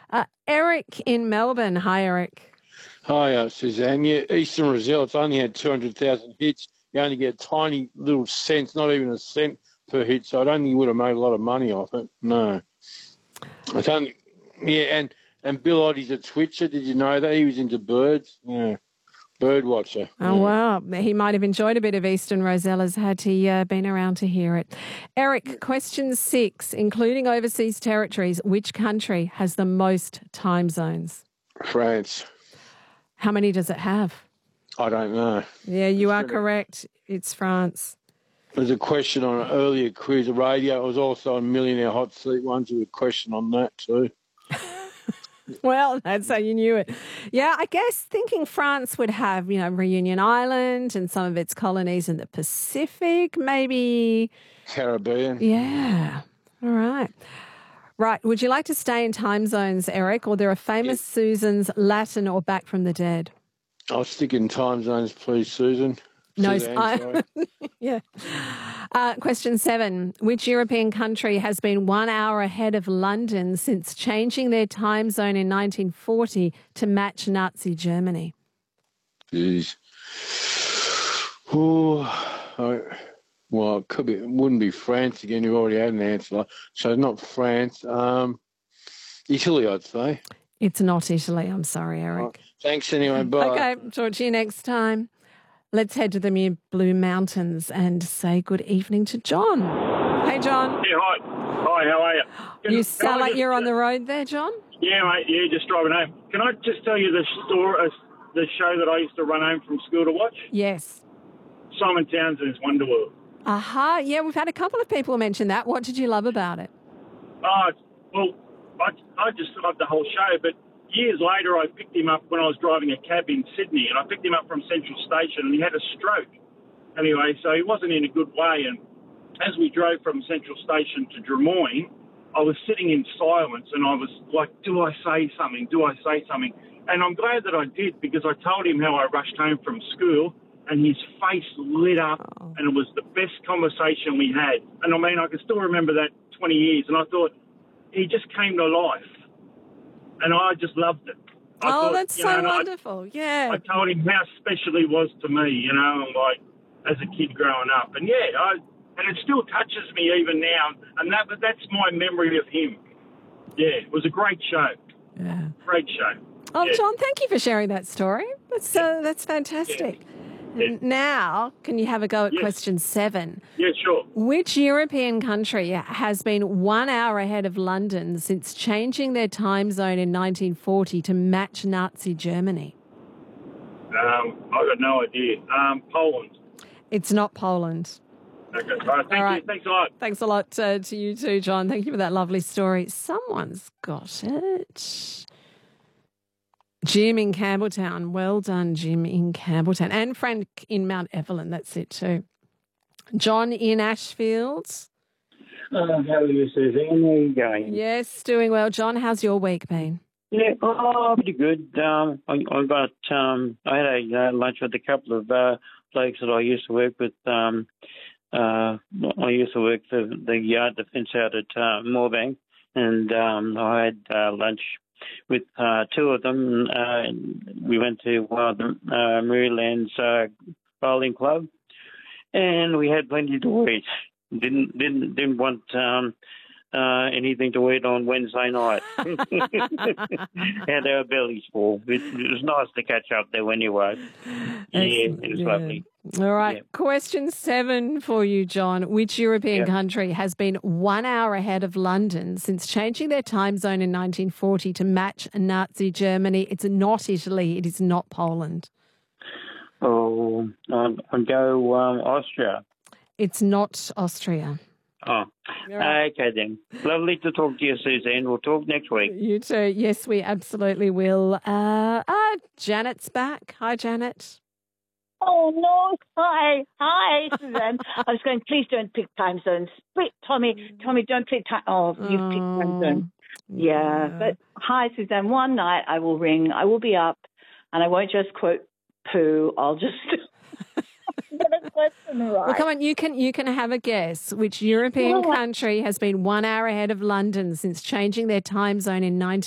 Eric in Melbourne. Hi, Eric. Hi, Suzanne. Yeah, Eastern Brazil, it's only had 200,000 hits. You only get tiny little cents, not even a cent per hit, so I don't think you would have made a lot of money off it. No. It's only, yeah, and Bill Oddie's a twitcher. Did you know that? He was into birds. Yeah, bird watcher. Oh, wow. He might have enjoyed a bit of Eastern Rosellas had he been around to hear it. Eric, question 6, including overseas territories, which country has the most time zones? France. How many does it have? I don't know. Yeah, you are correct. It's France. There's a question on an earlier quiz radio. It was also on Millionaire Hot Seat once with a question on that too. Well, that's how you knew it. Yeah, I guess thinking France would have, Reunion Island and some of its colonies in the Pacific, maybe. Caribbean. Yeah. All right. Right. Would you like to stay in time zones, Eric, or there are famous Susans, Latin or Back from the Dead? I'll stick in time zones, please, Susan. No, Suzanne, yeah. Question 7. Which European country has been 1 hour ahead of London since changing their time zone in 1940 to match Nazi Germany? Jeez. Well, it wouldn't be France again. You've already had an answer. So not France. Italy, I'd say. It's not Italy. I'm sorry, Eric. Thanks anyway. Bye. Okay, talk to you next time. Let's head to the Blue Mountains and say good evening to John. Hey, John. Yeah, hi. Hi, how are you? You sound like you're on the road there, John. Yeah, mate. Yeah, just driving home. Can I just tell you the show that I used to run home from school to watch? Yes. Simon Townsend's Wonderworld. Aha. Yeah, we've had a couple of people mention that. What did you love about it? Well, I just loved the whole show, but years later I picked him up when I was driving a cab in Sydney, and I picked him up from Central Station, and he had a stroke. Anyway, so he wasn't in a good way, and as we drove from Central Station to Drummoyne, I was sitting in silence, and I was like, do I say something? Do I say something? And I'm glad that I did, because I told him how I rushed home from school, and his face lit up, and it was the best conversation we had. And I mean, I can still remember that 20 years, and I thought, he just came to life. And I just loved it. That's so wonderful, yeah. I told him how special he was to me, and like, as a kid growing up. And and it still touches me even now, and that's my memory of him. Yeah, it was a great show. Yeah. Great show. Oh, yeah. John, thank you for sharing that story. That's fantastic. Yeah. Now, can you have a go at question 7? Yeah, sure. Which European country has been 1 hour ahead of London since changing their time zone in 1940 to match Nazi Germany? I've got no idea. Poland. It's not Poland. Okay, all right. You. Thanks a lot. Thanks a lot to you too, John. Thank you for that lovely story. Someone's got it. Jim in Campbelltown. Well done, Jim in Campbelltown. And Frank in Mount Evelyn. That's it too. John in Ashfield. How are you, Suzanne? How are you going? Yes, doing well. John, how's your week been? Yeah, pretty good. I had a lunch with a couple of blokes that I used to work with. I used to work for the yard defence out at Moorebank, and I had lunch with 2 of them. We went to one of them, Maryland's bowling club, and we had plenty to eat. Didn't want anything to eat on Wednesday night. Had our bellies full. It was nice to catch up there anyway. It was lovely. All right. Yeah. Question 7 for you, John. Which European country has been 1 hour ahead of London since changing their time zone in 1940 to match Nazi Germany? It's not Italy. It is not Poland. Oh, I'll go Austria. It's not Austria. Oh, right. Okay then. Lovely to talk to you, Suzanne. We'll talk next week. You too. Yes, we absolutely will. Janet's back. Hi, Janet. Oh, no. Hi, Suzanne. I was going, please don't pick time zones. Wait, Tommy, don't pick time. Oh, you've picked time zones. Yeah. But hi, Suzanne. One night I will ring. I will be up, and I won't just quote poo. I'll just get a question right. Well, come on. You can have a guess. Which European country has been 1 hour ahead of London since changing their time zone in